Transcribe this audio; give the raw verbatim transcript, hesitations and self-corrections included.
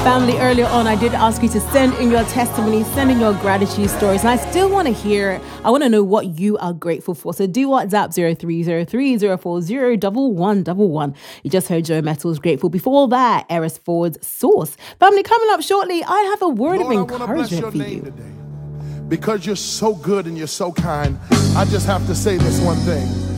Family, earlier on, I did ask you to send in your testimonies, send in your gratitude stories, and I still want to hear it. I want to know what you are grateful for. So do WhatsApp zero three zero three zero four zero one one one one. You just heard Joe Metals grateful. Before that, Eris Ford's Source. Family, coming up shortly, I have a word Lord, of encouragement for you. Today. Because you're so good and you're so kind, I just have to say this one thing.